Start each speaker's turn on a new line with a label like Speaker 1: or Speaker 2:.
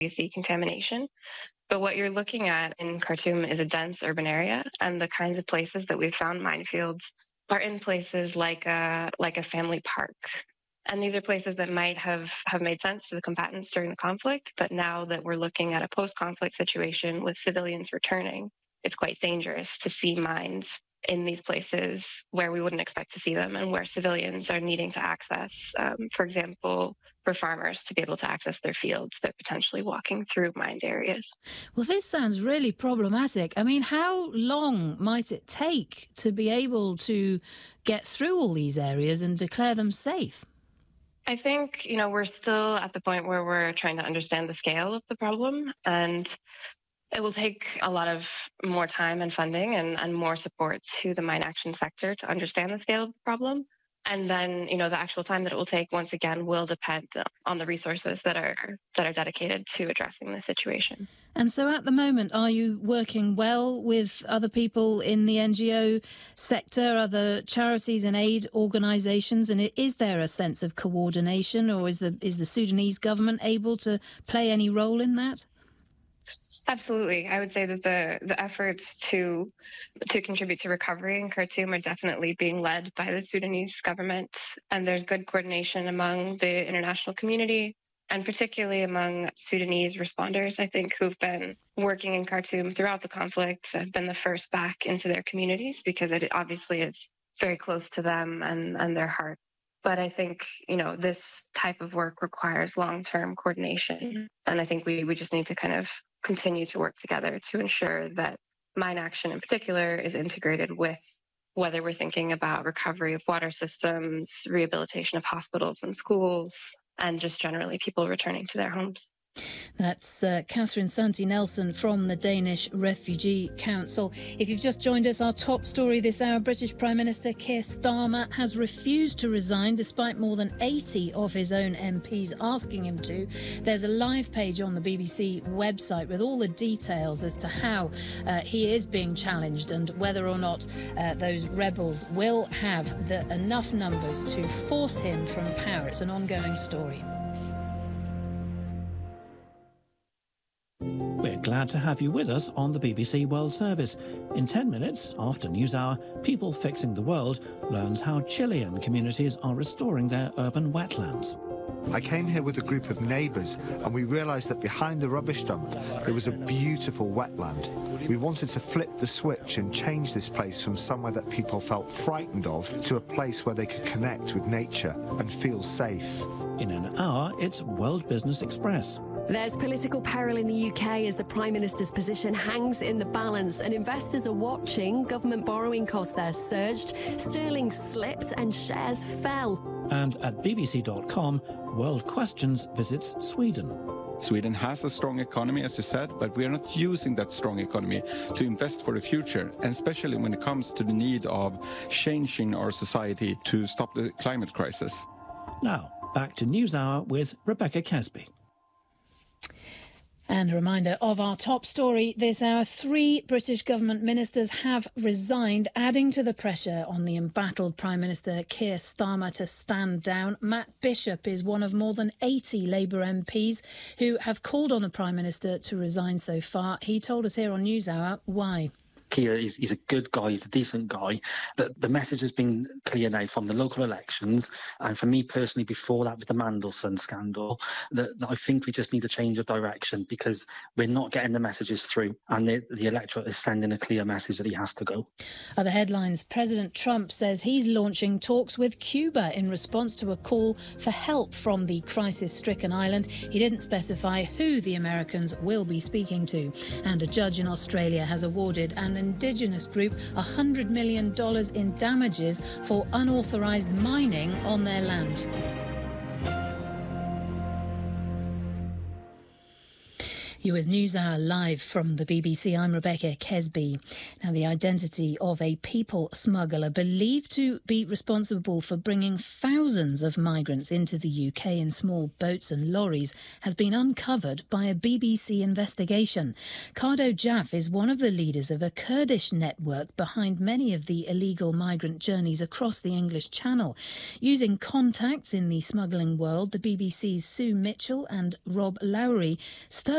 Speaker 1: you see contamination. But what you're looking at in Khartoum is a dense urban area, and the kinds of places that we've found minefields are in places like a family park. And these are places that might have made sense to the combatants during the conflict, but now that we're looking at a post-conflict situation with civilians returning, it's quite dangerous to see mines in these places where we wouldn't expect to see them and where civilians are needing to access. For example, for farmers to be able to access their fields, they're potentially walking through mined areas.
Speaker 2: Well, this sounds really problematic. I mean, how long might it take to be able to get through all these areas and declare them safe?
Speaker 1: I think, we're still at the point where we're trying to understand the scale of the problem, and it will take a lot of more time and funding and more support to the mine action sector to understand the scale of the problem. And then, the actual time that it will take, once again, will depend on the resources that are dedicated to addressing the situation.
Speaker 2: And so at the moment, are you working well with other people in the NGO sector, other charities and aid organisations? And is there a sense of coordination, or is the Sudanese government able to play any role in that?
Speaker 1: Absolutely. I would say that the efforts to contribute to recovery in Khartoum are definitely being led by the Sudanese government, and there's good coordination among the international community, and particularly among Sudanese responders, I think, who've been working in Khartoum throughout the conflict, have been the first back into their communities because it obviously is very close to them and their heart. But I think, this type of work requires long-term coordination, and I think we just need to kind of continue to work together to ensure that mine action in particular is integrated with whether we're thinking about recovery of water systems, rehabilitation of hospitals and schools, and just generally people returning to their homes.
Speaker 2: That's Catherine Santi-Nelson from the Danish Refugee Council. If you've just joined us, our top story this hour, British Prime Minister Keir Starmer has refused to resign despite more than 80 of his own MPs asking him to. There's a live page on the BBC website with all the details as to how he is being challenged and whether or not those rebels will have enough numbers to force him from power. It's an ongoing story.
Speaker 3: We're glad to have you with us on the BBC World Service. In 10 minutes after NewsHour, People Fixing the World learns how Chilean communities are restoring their urban wetlands.
Speaker 4: I came here with a group of neighbours and we realised that behind the rubbish dump there was a beautiful wetland. We wanted to flip the switch and change this place from somewhere that people felt frightened of to a place where they could connect with nature and feel safe.
Speaker 3: In an hour, it's World Business Express.
Speaker 5: There's political peril in the UK as the Prime Minister's position hangs in the balance and investors are watching. Government borrowing costs there surged, sterling slipped and shares fell.
Speaker 3: And at bbc.com, World Questions visits Sweden.
Speaker 6: Sweden has a strong economy, as you said, but we are not using that strong economy to invest for the future, and especially when it comes to the need of changing our society to stop the climate crisis.
Speaker 3: Now, back to NewsHour with Rebecca Casby.
Speaker 2: And a reminder of our top story this hour. 3 British government ministers have resigned, adding to the pressure on the embattled Prime Minister Keir Starmer to stand down. Matt Bishop is one of more than 80 Labour MPs who have called on the Prime Minister to resign so far. He told us here on NewsHour why.
Speaker 7: Keir is a good guy, he's a decent guy. The message has been clear now from the local elections, and for me personally, before that with the Mandelson scandal, that I think we just need to change of direction because we're not getting the messages through, and the electorate is sending a clear message that he has to go.
Speaker 2: Other headlines, President Trump says he's launching talks with Cuba in response to a call for help from the crisis-stricken island. He didn't specify who the Americans will be speaking to. And a judge in Australia has awarded an Indigenous group $100 million in damages for unauthorised mining on their land. You're with NewsHour live from the BBC. I'm Rebecca Kesby. Now, the identity of a people smuggler believed to be responsible for bringing thousands of migrants into the UK in small boats and lorries has been uncovered by a BBC investigation. Cardo Jaff is one of the leaders of a Kurdish network behind many of the illegal migrant journeys across the English Channel. Using contacts in the smuggling world, the BBC's Sue Mitchell and Rob Lowry studied